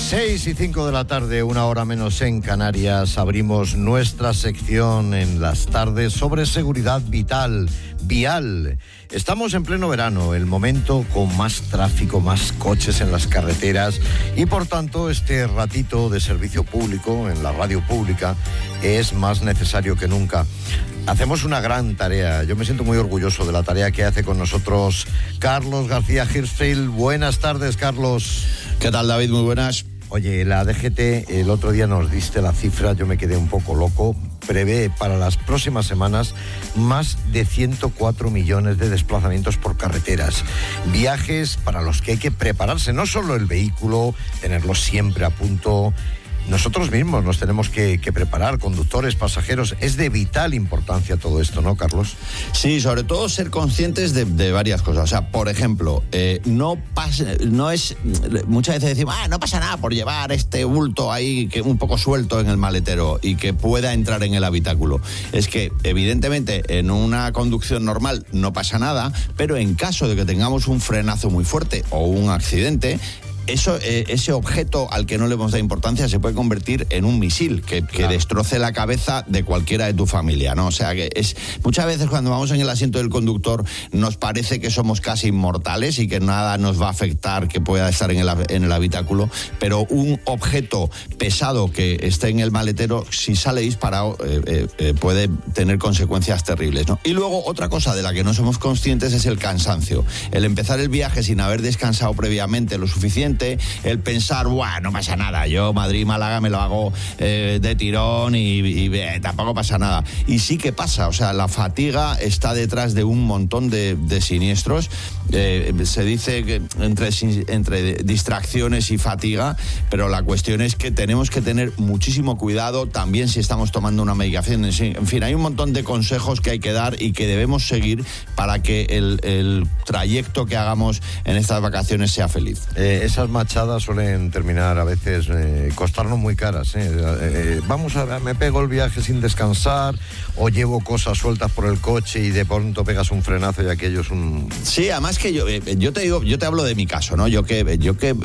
6:05 de la tarde, una hora menos en Canarias, abrimos nuestra sección en las tardes sobre seguridad vial. Estamos en pleno verano, el momento con más tráfico, más coches en las carreteras y por tanto este ratito de servicio público en la radio pública es más necesario que nunca. Hacemos una gran tarea, yo me siento muy orgulloso de la tarea que hace con nosotros Carlos García Hirschfeld. Buenas tardes, Carlos. ¿Qué tal, David? Muy buenas. Oye, la DGT el otro día nos diste la cifra, yo me quedé un poco loco, prevé para las próximas semanas más de 104 millones de desplazamientos por carreteras. Viajes para los que hay que prepararse, no solo el vehículo, tenerlo siempre a punto. Nosotros mismos nos tenemos que preparar, conductores, pasajeros. Es de vital importancia todo esto, ¿no, Carlos? Sí, sobre todo ser conscientes de varias cosas. O sea, por ejemplo, muchas veces decimos, no pasa nada por llevar este bulto ahí que un poco suelto en el maletero y que pueda entrar en el habitáculo. Es que, evidentemente, en una conducción normal no pasa nada, pero en caso de que tengamos un frenazo muy fuerte o un accidente, ese objeto al que no le hemos dado importancia se puede convertir en un misil que destroce la cabeza de cualquiera de tu familia, ¿no? O sea, que muchas veces cuando vamos en el asiento del conductor nos parece que somos casi inmortales y que nada nos va a afectar que pueda estar en el habitáculo, pero un objeto pesado que esté en el maletero, si sale disparado, puede tener consecuencias terribles, ¿no? Y luego otra cosa de la que no somos conscientes es el cansancio. El empezar el viaje sin haber descansado previamente lo suficiente, el pensar, no pasa nada, yo Madrid-Málaga me lo hago de tirón y tampoco pasa nada. Y sí que pasa, o sea, la fatiga está detrás de un montón de siniestros. Se dice que entre distracciones y fatiga, pero la cuestión es que tenemos que tener muchísimo cuidado también si estamos tomando una medicación. En fin, hay un montón de consejos que hay que dar y que debemos seguir para que el trayecto que hagamos en estas vacaciones sea feliz. Esas machadas suelen terminar a veces costarnos muy caras. Me pego el viaje sin descansar o llevo cosas sueltas por el coche y de pronto pegas un frenazo y aquello es un... Sí, además que yo te hablo de mi caso, ¿no? Yo que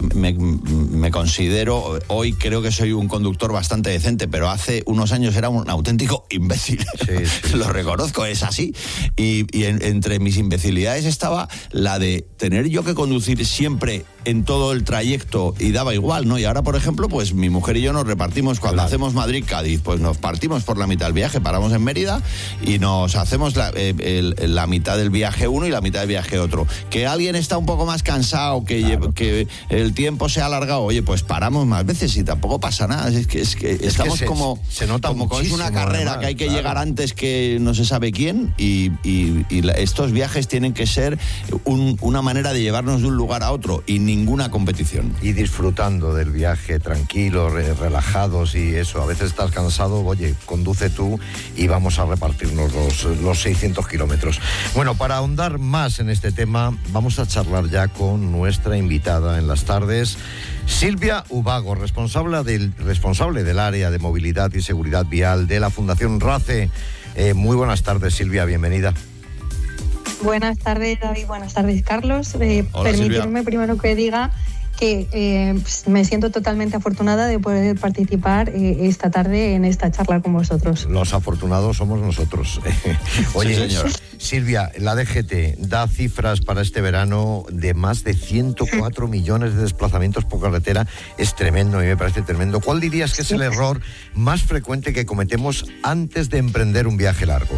me considero, hoy creo que soy un conductor bastante decente, pero hace unos años era un auténtico imbécil. Sí. Lo reconozco, es así. Y entre mis imbecilidades estaba la de tener yo que conducir siempre en todo el trayecto y daba igual, ¿no? Y ahora, por ejemplo, pues mi mujer y yo nos repartimos cuando hacemos Madrid-Cádiz, pues nos partimos por la mitad del viaje, paramos en Mérida y nos hacemos la mitad del viaje uno y la mitad del viaje otro. Que alguien está un poco más cansado, que el tiempo se ha alargado, oye, pues paramos más veces y tampoco pasa nada. Es que estamos se nota como con una carrera, además, que hay que llegar antes que no se sabe quién y estos viajes tienen que ser una manera de llevarnos de un lugar a otro y ninguna competición. Y disfrutando del viaje, tranquilos, relajados y eso. A veces estás cansado, oye, conduce tú y vamos a repartirnos los 600 kilómetros. Bueno, para ahondar más en este tema, vamos a charlar ya con nuestra invitada en las tardes, Silvia Ubago, responsable del área de movilidad y seguridad vial de la Fundación RACE. Muy buenas tardes, Silvia, bienvenida. Buenas tardes, David. Buenas tardes, Carlos. Hola, permitirme primero que diga que me siento totalmente afortunada de poder participar esta tarde en esta charla con vosotros. Los afortunados somos nosotros. Oye, sí, señor. Silvia, la DGT da cifras para este verano de más de 104 millones de desplazamientos por carretera. Es tremendo, a mí me parece tremendo. ¿Cuál dirías que es el error más frecuente que cometemos antes de emprender un viaje largo?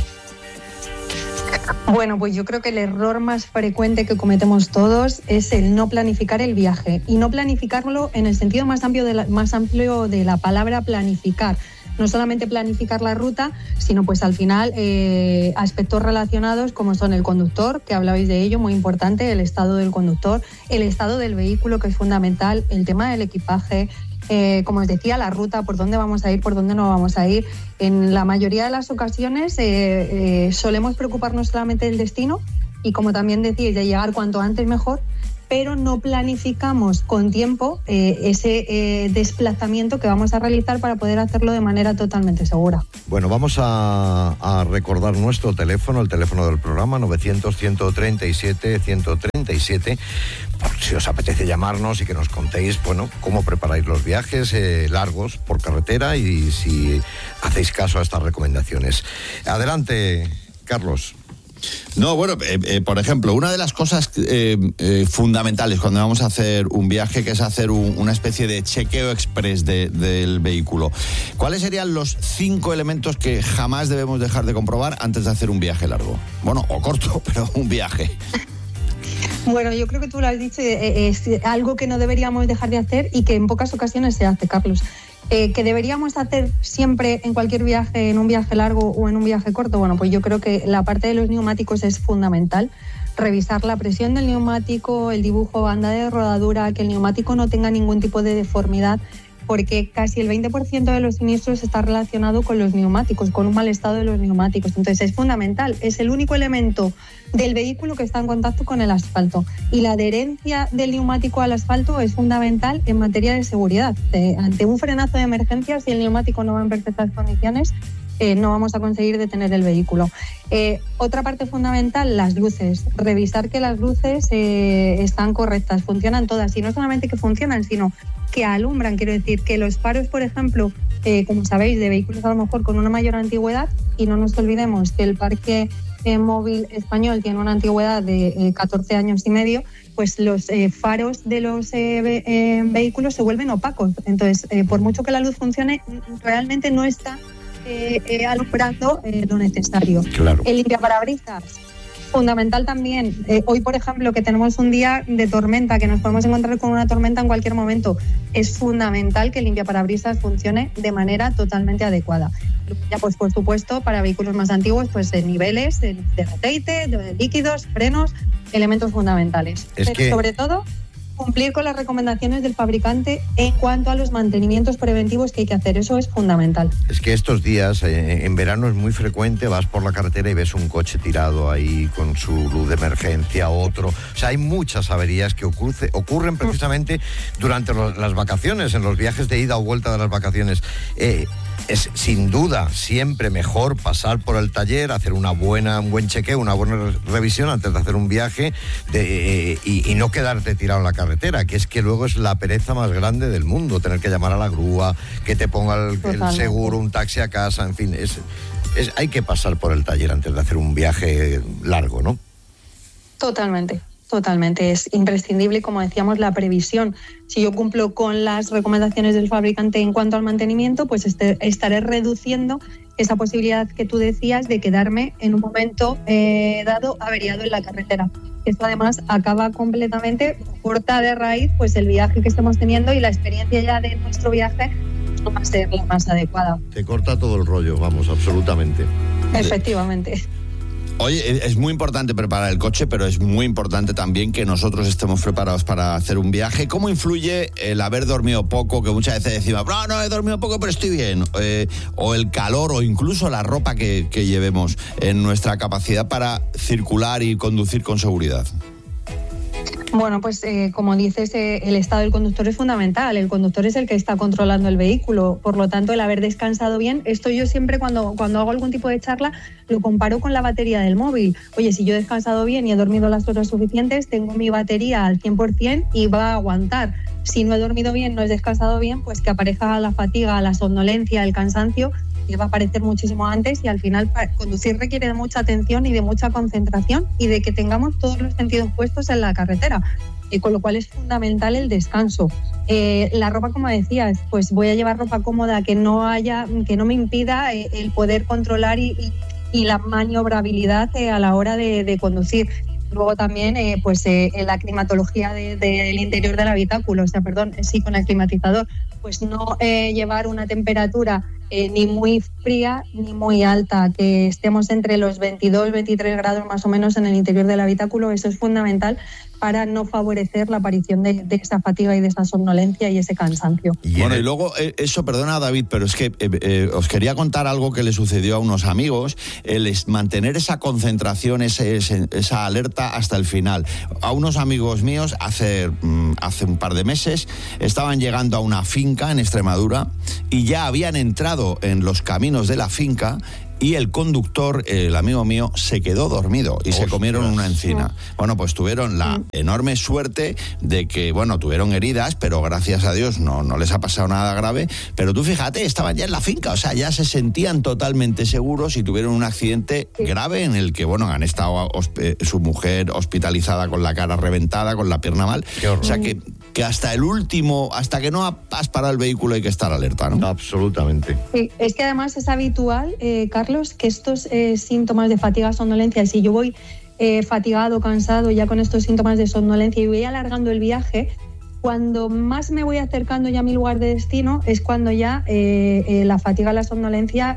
Bueno, pues yo creo que el error más frecuente que cometemos todos es el no planificar el viaje y no planificarlo en el sentido más amplio de la palabra planificar. No solamente planificar la ruta, sino pues al final aspectos relacionados como son el conductor, que hablabais de ello, muy importante, el estado del conductor, el estado del vehículo, que es fundamental, el tema del equipaje, como os decía, la ruta, por dónde vamos a ir, por dónde no vamos a ir. En la mayoría de las ocasiones solemos preocuparnos solamente del destino y, como también decíais, de llegar cuanto antes mejor, pero no planificamos con tiempo ese desplazamiento que vamos a realizar para poder hacerlo de manera totalmente segura. Bueno, vamos a recordar nuestro teléfono, el teléfono del programa, 900-137-137, por si os apetece llamarnos y que nos contéis, bueno, cómo preparáis los viajes largos por carretera y si hacéis caso a estas recomendaciones. Adelante, Carlos. No, bueno, por ejemplo, una de las cosas fundamentales cuando vamos a hacer un viaje, que es hacer una especie de chequeo express del vehículo. ¿Cuáles serían los 5 elementos que jamás debemos dejar de comprobar antes de hacer un viaje largo? Bueno, o corto, pero un viaje. Bueno, yo creo que tú lo has dicho, es algo que no deberíamos dejar de hacer y que en pocas ocasiones se hace, Carlos. ¿Que deberíamos hacer siempre en cualquier viaje, en un viaje largo o en un viaje corto? Bueno, pues yo creo que la parte de los neumáticos es fundamental. Revisar la presión del neumático, el dibujo, banda de rodadura, que el neumático no tenga ningún tipo de deformidad, porque casi el 20% de los siniestros está relacionado con los neumáticos, con un mal estado de los neumáticos. Entonces es fundamental, es el único elemento del vehículo que está en contacto con el asfalto. Y la adherencia del neumático al asfalto es fundamental en materia de seguridad. Ante un frenazo de emergencia, si el neumático no va en perfectas condiciones, no vamos a conseguir detener el vehículo. Otra parte fundamental, las luces. Revisar que las luces están correctas, funcionan todas. Y no solamente que funcionan, sino que alumbran. Quiero decir que los faros, por ejemplo, como sabéis, de vehículos a lo mejor con una mayor antigüedad, y no nos olvidemos que el parque móvil español tiene una antigüedad de 14 años y medio, pues los faros de los vehículos se vuelven opacos. Entonces, por mucho que la luz funcione, realmente no está alumbrando lo necesario. Claro. El limpiaparabrisas, fundamental también. Hoy, por ejemplo, que tenemos un día de tormenta, que nos podemos encontrar con una tormenta en cualquier momento, es fundamental que el limpiaparabrisas funcione de manera totalmente adecuada. Ya, pues por supuesto, para vehículos más antiguos, pues niveles de aceite, de líquidos, frenos, elementos fundamentales. Pero sobre todo, cumplir con las recomendaciones del fabricante en cuanto a los mantenimientos preventivos que hay que hacer. Eso es fundamental. Es que estos días, en verano es muy frecuente, vas por la carretera y ves un coche tirado ahí con su luz de emergencia, otro. O sea, hay muchas averías que ocurren precisamente durante las vacaciones, en los viajes de ida o vuelta de las vacaciones. Es sin duda siempre mejor pasar por el taller, hacer un buen chequeo, una buena revisión antes de hacer un viaje y no quedarte tirado en la carretera, que es que luego es la pereza más grande del mundo, tener que llamar a la grúa, que te ponga el seguro, un taxi a casa, en fin, hay que pasar por el taller antes de hacer un viaje largo, ¿no? Totalmente, es imprescindible, como decíamos, la previsión. Si yo cumplo con las recomendaciones del fabricante en cuanto al mantenimiento, pues estaré reduciendo esa posibilidad que tú decías de quedarme en un momento dado averiado en la carretera. Esto además acaba completamente, corta de raíz, pues el viaje que estemos teniendo y la experiencia ya de nuestro viaje no va a ser la más adecuada. Te corta todo el rollo, vamos, absolutamente. Efectivamente. Oye, es muy importante preparar el coche, pero es muy importante también que nosotros estemos preparados para hacer un viaje. ¿Cómo influye el haber dormido poco, que muchas veces decimos, no he dormido poco, pero estoy bien? O el calor, o incluso la ropa que llevemos en nuestra capacidad para circular y conducir con seguridad. Bueno, pues como dices, el estado del conductor es fundamental. El conductor es el que está controlando el vehículo. Por lo tanto, el haber descansado bien, esto yo siempre cuando hago algún tipo de charla lo comparo con la batería del móvil. Oye, si yo he descansado bien y he dormido las horas suficientes, tengo mi batería al 100% y va a aguantar. Si no he dormido bien, no he descansado bien, pues que aparezca la fatiga, la somnolencia, el cansancio, que va a aparecer muchísimo antes, y al final conducir requiere de mucha atención y de mucha concentración y de que tengamos todos los sentidos puestos en la carretera, con lo cual es fundamental el descanso. La ropa, como decías, pues voy a llevar ropa cómoda, que no me impida el poder controlar y la maniobrabilidad a la hora de conducir. Luego también la climatología del interior del habitáculo, con el climatizador, pues no llevar una temperatura ni muy fría ni muy alta, que estemos entre los 22, 23 grados más o menos en el interior del habitáculo. Eso es fundamental para no favorecer la aparición de esa fatiga y de esa somnolencia y ese cansancio. Bueno, y luego eso, perdona David, pero es que os quería contar algo que le sucedió a unos amigos, el mantener esa concentración, esa alerta hasta el final. A unos amigos míos hace un par de meses estaban llegando a una finca en Extremadura y ya habían entrado en los caminos de la finca y el conductor, el amigo mío, se quedó dormido y se comieron una encina. Bueno, pues tuvieron la enorme suerte de que, bueno, tuvieron heridas, pero gracias a Dios no les ha pasado nada grave. Pero tú fíjate, estaban ya en la finca, o sea, ya se sentían totalmente seguros y tuvieron un accidente grave en el que, bueno, han estado su mujer hospitalizada con la cara reventada, con la pierna mal. O sea, que hasta el último, hasta que no has parado el vehículo hay que estar alerta, ¿no? Absolutamente. Sí, es que además es habitual, Carlos, que estos síntomas de fatiga, somnolencia, si yo voy fatigado, cansado, ya con estos síntomas de somnolencia y voy alargando el viaje, cuando más me voy acercando ya a mi lugar de destino es cuando ya la fatiga, la somnolencia,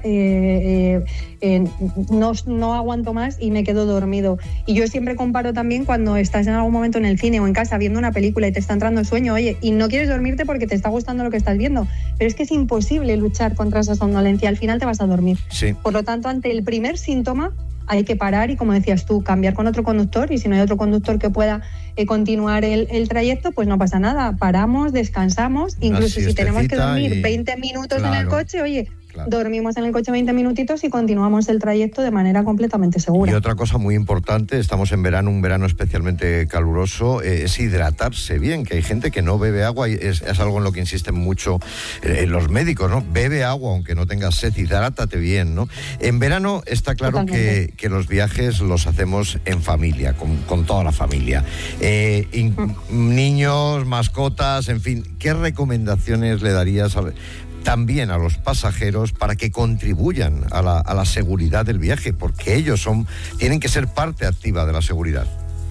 no aguanto más y me quedo dormido. Y yo siempre comparo también cuando estás en algún momento en el cine o en casa viendo una película y te está entrando el sueño, oye, y no quieres dormirte porque te está gustando lo que estás viendo, pero es que es imposible luchar contra esa somnolencia, al final te vas a dormir. Sí. Por lo tanto, ante el primer síntoma hay que parar y, como decías tú, cambiar con otro conductor, y si no hay otro conductor que pueda continuar el trayecto, pues no pasa nada, paramos, descansamos, incluso si tenemos que dormir 20 minutos en el coche, oye, dormimos en el coche 20 minutitos y continuamos el trayecto de manera completamente segura. Y otra cosa muy importante, estamos en verano, un verano especialmente caluroso, es hidratarse bien, que hay gente que no bebe agua y es algo en lo que insisten mucho los médicos, ¿no? Bebe agua aunque no tengas sed, hidrátate bien, ¿no? En verano está claro que los viajes los hacemos en familia, con toda la familia. Niños, mascotas, en fin, ¿qué recomendaciones le darías también a los pasajeros para que contribuyan a la seguridad del viaje? Porque ellos tienen que ser parte activa de la seguridad.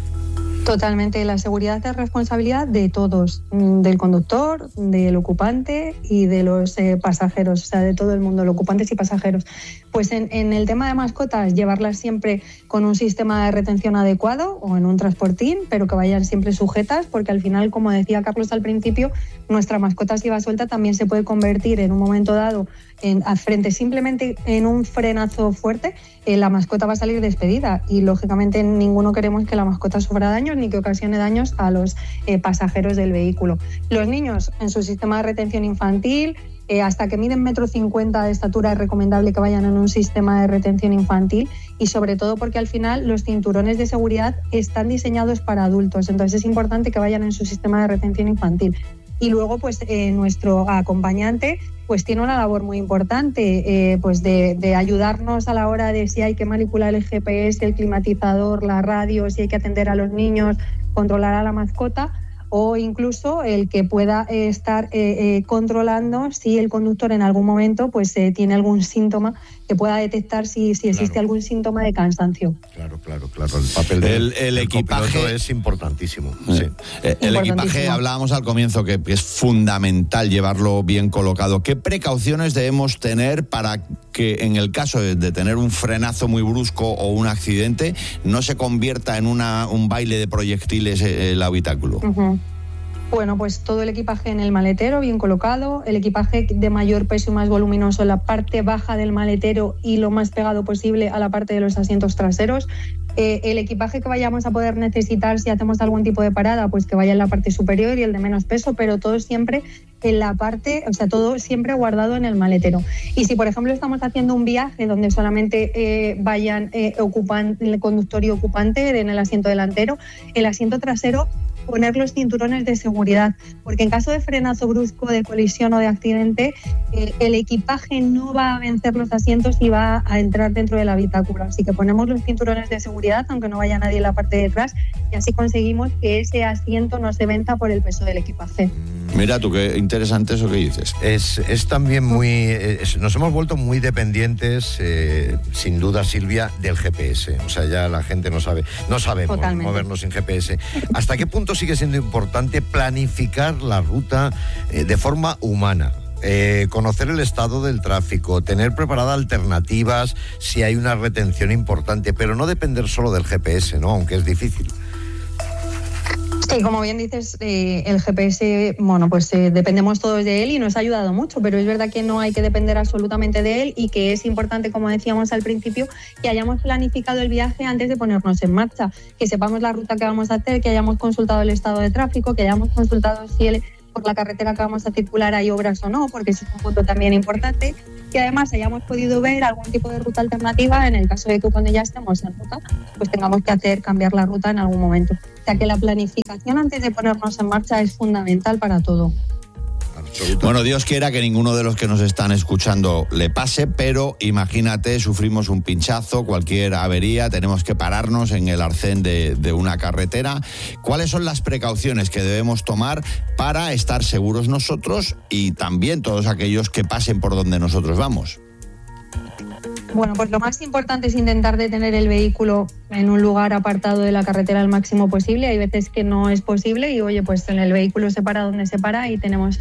Totalmente, la seguridad es responsabilidad de todos, del conductor, del ocupante y de los pasajeros, o sea, de todo el mundo, los ocupantes y pasajeros. Pues en el tema de mascotas, llevarlas siempre con un sistema de retención adecuado o en un transportín, pero que vayan siempre sujetas, porque al final, como decía Carlos al principio, nuestra mascota, si va suelta, también se puede convertir en un momento dado frente simplemente en un frenazo fuerte, la mascota va a salir despedida y lógicamente ninguno queremos que la mascota sufra daños ni que ocasione daños a los pasajeros del vehículo. Los niños en su sistema de retención infantil, hasta que miden 1,50 m de estatura es recomendable que vayan en un sistema de retención infantil, y sobre todo porque al final los cinturones de seguridad están diseñados para adultos, entonces es importante que vayan en su sistema de retención infantil. Y luego, pues nuestro acompañante pues tiene una labor muy importante, pues de ayudarnos a la hora de si hay que manipular el GPS, el climatizador, la radio, si hay que atender a los niños, controlar a la mascota, o incluso el que pueda estar controlando si el conductor en algún momento pues tiene algún síntoma, que pueda detectar si existe algún síntoma de cansancio. Claro. El papel del equipaje es importantísimo. Sí. El equipaje, hablábamos al comienzo que es fundamental llevarlo bien colocado. ¿Qué precauciones debemos tener para que en el caso de tener un frenazo muy brusco o un accidente no se convierta en un baile de proyectiles el habitáculo? Uh-huh. Bueno, pues todo el equipaje en el maletero, bien colocado, el equipaje de mayor peso y más voluminoso en la parte baja del maletero y lo más pegado posible a la parte de los asientos traseros. El equipaje que vayamos a poder necesitar si hacemos algún tipo de parada, pues que vaya en la parte superior y el de menos peso, pero todo siempre en la parte, o sea, todo siempre guardado en el maletero. Y si, por ejemplo, estamos haciendo un viaje donde solamente vayan el conductor y ocupante en el asiento delantero, el asiento trasero, poner los cinturones de seguridad, porque en caso de frenazo brusco, de colisión o de accidente, el equipaje no va a vencer los asientos y va a entrar dentro del habitáculo. Así que ponemos los cinturones de seguridad, aunque no vaya nadie en la parte de atrás, y así conseguimos que ese asiento no se venza por el peso del equipaje. Mira tú, qué interesante eso que dices. Es también nos hemos vuelto muy dependientes, sin duda, Silvia, del GPS. O sea, ya la gente no sabemos movernos sin GPS. ¿Hasta qué punto sigue siendo importante planificar la ruta de forma humana? conocer el estado del tráfico, tener preparadas alternativas si hay una retención importante, pero no depender solo del GPS, ¿no? Aunque es difícil. Sí, como bien dices, el GPS, bueno, pues dependemos todos de él y nos ha ayudado mucho, pero es verdad que no hay que depender absolutamente de él y que es importante, como decíamos al principio, que hayamos planificado el viaje antes de ponernos en marcha, que sepamos la ruta que vamos a hacer, que hayamos consultado el estado de tráfico, que hayamos consultado si por la carretera que vamos a circular hay obras o no, porque ese es un punto también importante, que además hayamos podido ver algún tipo de ruta alternativa en el caso de que cuando ya estemos en ruta, pues tengamos que cambiar la ruta en algún momento. O sea que la planificación antes de ponernos en marcha es fundamental para todo. Bueno, Dios quiera que ninguno de los que nos están escuchando le pase, pero imagínate, sufrimos un pinchazo, cualquier avería, tenemos que pararnos en el arcén de una carretera. ¿Cuáles son las precauciones que debemos tomar para estar seguros nosotros y también todos aquellos que pasen por donde nosotros vamos? Bueno, pues lo más importante es intentar detener el vehículo en un lugar apartado de la carretera al máximo posible. Hay veces que no es posible y, oye, pues en el vehículo se para donde se para y tenemos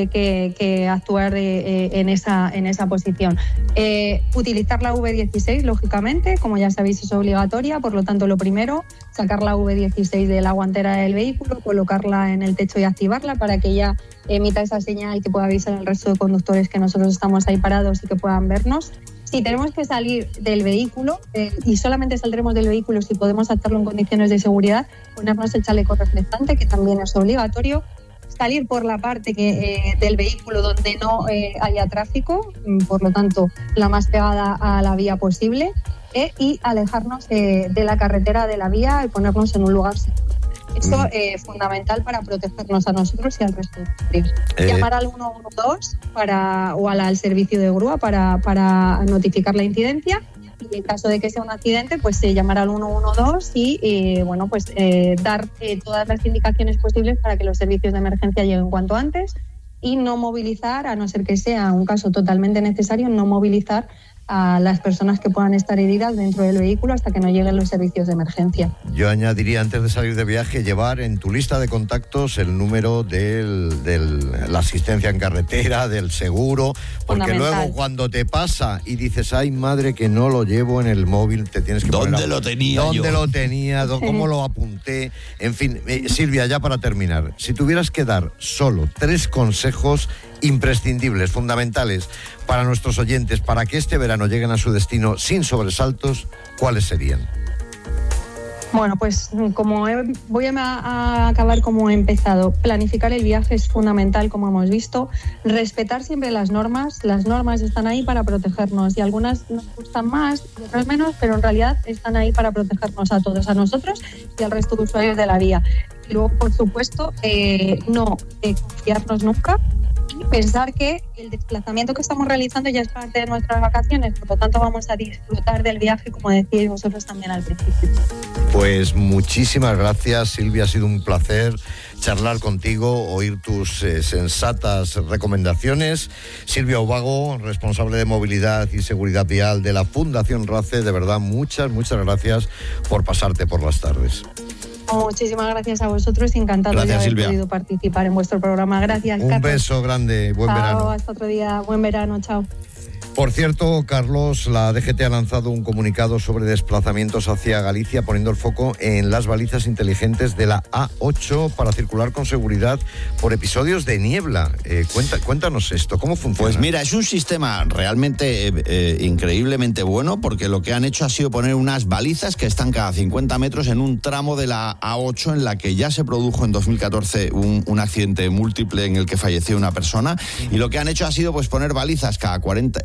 que actuar en esa posición. Utilizar la V16, lógicamente, como ya sabéis, es obligatoria. Por lo tanto, lo primero, sacar la V16 de la guantera del vehículo, colocarla en el techo y activarla para que ya emita esa señal que pueda avisar al resto de conductores que nosotros estamos ahí parados y que puedan vernos. Si tenemos que salir del vehículo, y solamente saldremos del vehículo si podemos hacerlo en condiciones de seguridad, ponernos el chaleco reflectante, que también es obligatorio, salir por la parte del vehículo donde no haya tráfico, por lo tanto, la más pegada a la vía posible, y alejarnos de la carretera, de la vía, y ponernos en un lugar seguro. Eso es fundamental para protegernos a nosotros y al resto de usuarios. Llamar al 112 o al servicio de grúa para notificar la incidencia. Y en caso de que sea un accidente, pues llamar al 112 y dar todas las indicaciones posibles para que los servicios de emergencia lleguen cuanto antes y no movilizar, a no ser que sea un caso totalmente necesario, no movilizar a las personas que puedan estar heridas dentro del vehículo hasta que no lleguen los servicios de emergencia. Yo añadiría, antes de salir de viaje, llevar en tu lista de contactos el número de la asistencia en carretera, del seguro, porque luego cuando te pasa y dices, ay madre, que no lo llevo en el móvil, te tienes que poner... ¿Dónde lo tenía yo? ¿Dónde lo tenía? ¿Cómo lo apunté? En fin, Silvia, ya para terminar, si tuvieras que dar solo 3 consejos imprescindibles, fundamentales para nuestros oyentes, para que este verano lleguen a su destino sin sobresaltos, ¿cuáles serían? Bueno, pues voy a acabar como he empezado. Planificar el viaje es fundamental, como hemos visto. Respetar siempre las normas. Las normas están ahí para protegernos y algunas nos gustan más y otras menos, pero en realidad están ahí para protegernos a todos, a nosotros y al resto de usuarios de la vía. Y luego, por supuesto, no confiarnos nunca. Pensar que el desplazamiento que estamos realizando ya es parte de nuestras vacaciones, por lo tanto vamos a disfrutar del viaje, como decíais vosotros también al principio. Pues muchísimas gracias, Silvia, ha sido un placer charlar contigo, oír tus sensatas recomendaciones. Silvia Ubago, responsable de movilidad y seguridad vial de la Fundación RACE, de verdad muchas gracias por pasarte por las tardes. Muchísimas gracias a vosotros, encantado de haber podido participar en vuestro programa. Gracias, Un Carlos. Beso grande, buen verano. Hasta otro día, buen verano, chao. Por cierto, Carlos, la DGT ha lanzado un comunicado sobre desplazamientos hacia Galicia, poniendo el foco en las balizas inteligentes de la A8 para circular con seguridad por episodios de niebla. Cuéntanos esto, ¿cómo funciona? Pues mira, es un sistema realmente increíblemente bueno, porque lo que han hecho ha sido poner unas balizas que están cada 50 metros en un tramo de la A8 en la que ya se produjo en 2014 un accidente múltiple en el que falleció una persona, y lo que han hecho ha sido pues poner balizas cada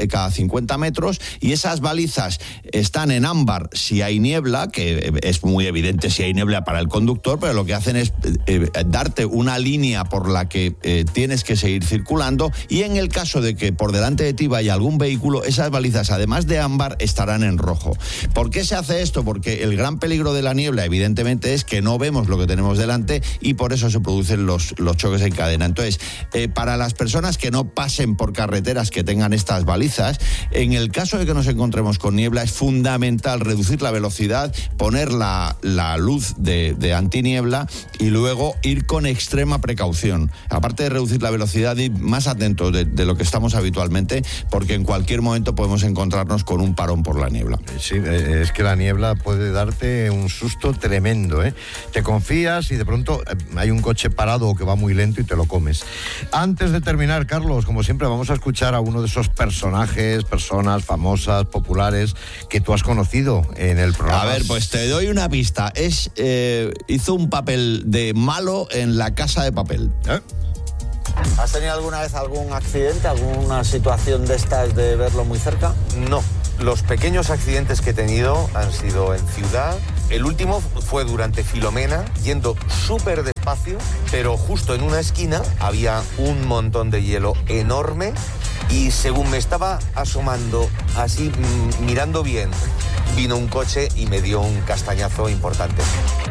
50 metros, y esas balizas están en ámbar si hay niebla, que es muy evidente si hay niebla para el conductor, pero lo que hacen es darte una línea por la que tienes que seguir circulando, y en el caso de que por delante de ti vaya algún vehículo, esas balizas, además de ámbar, estarán en rojo. ¿Por qué se hace esto? Porque el gran peligro de la niebla, evidentemente, es que no vemos lo que tenemos delante, y por eso se producen los choques en cadena. Entonces, para las personas que no pasen por carreteras que tengan estas balizas, quizás. En el caso de que nos encontremos con niebla, es fundamental reducir la velocidad, poner la luz de antiniebla y luego ir con extrema precaución. Aparte de reducir la velocidad, ir más atentos de lo que estamos habitualmente, porque en cualquier momento podemos encontrarnos con un parón por la niebla. Sí, es que la niebla puede darte un susto tremendo, ¿eh? Te confías y de pronto hay un coche parado que va muy lento y te lo comes. Antes de terminar, Carlos, como siempre, vamos a escuchar a uno de esos personajes, personas famosas, populares, que tú has conocido en el programa. A ver, pues te doy una pista. Hizo un papel de malo en La Casa de Papel. ¿Has tenido alguna vez algún accidente, alguna situación de estas de verlo muy cerca? No, los pequeños accidentes que he tenido han sido en ciudad. El último fue durante Filomena, yendo súper despacio, pero justo en una esquina había un montón de hielo enorme y según me estaba asomando, así mirando bien, vino un coche y me dio un castañazo importante.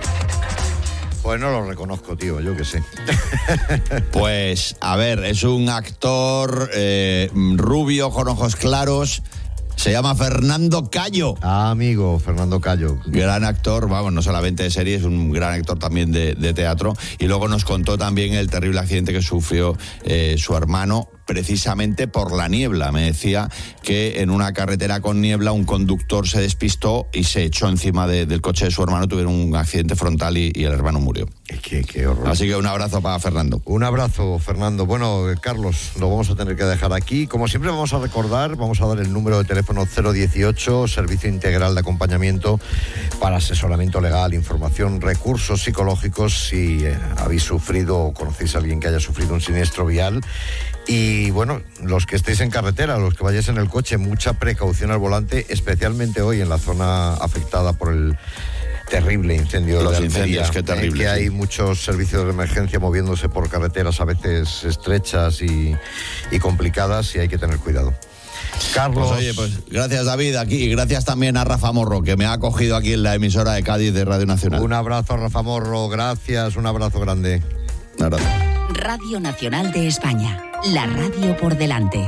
Pues no lo reconozco, tío, yo qué sé. Pues, a ver, es un actor rubio, con ojos claros. Se llama Fernando Callo. Ah, amigo, Fernando Callo. Gran actor, vamos, no solamente de serie, es un gran actor también de teatro. Y luego nos contó también el terrible accidente que sufrió su hermano, precisamente por la niebla. Me decía que en una carretera con niebla un conductor se despistó y se echó encima del coche de su hermano, tuvieron un accidente frontal y el hermano murió. Qué horror. Así que un abrazo para Fernando. Un abrazo, Fernando. Bueno, Carlos, lo vamos a tener que dejar aquí. Como siempre vamos a recordar, vamos a dar el número de teléfono 018, Servicio Integral de Acompañamiento para asesoramiento legal, información, recursos psicológicos si habéis sufrido o conocéis a alguien que haya sufrido un siniestro vial. Y bueno, los que estéis en carretera, los que vayáis en el coche, mucha precaución al volante, especialmente hoy en la zona afectada por el terrible incendio de Almería. Incendios, qué terrible. Que hay muchos servicios de emergencia moviéndose por carreteras a veces estrechas y complicadas y hay que tener cuidado. Carlos. Pues oye, pues gracias David aquí y gracias también a Rafa Morro, que me ha acogido aquí en la emisora de Cádiz de Radio Nacional. Un abrazo a Rafa Morro, gracias, un abrazo grande. Un abrazo. Radio Nacional de España, la radio por delante.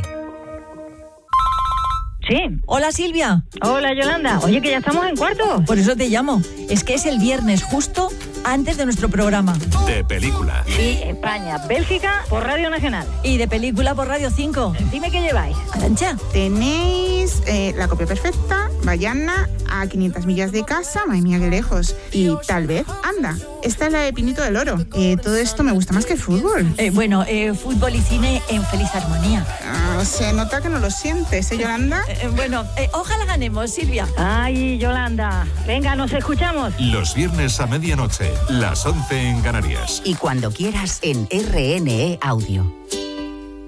Sí. Hola, Silvia. Hola, Yolanda. Oye, que ya estamos en cuarto. Por eso te llamo. Es que es el viernes justo antes de nuestro programa. De película. Sí, España, Bélgica, por Radio Nacional. Y de película por Radio 5. Dime qué lleváis. Arancha. Tenéis La copia perfecta, Bayana, A 500 millas de casa, madre mía, qué lejos. Y tal vez, anda, esta es la de Pinito del Oro. Todo esto me gusta más que el fútbol. Fútbol y cine en feliz armonía. Se nota que no lo sientes, ¿eh, Yolanda? Ojalá ganemos, Silvia. Ay, Yolanda. Venga, nos escuchamos. Los viernes a medianoche, las 11 en Canarias. Y cuando quieras en RNE Audio.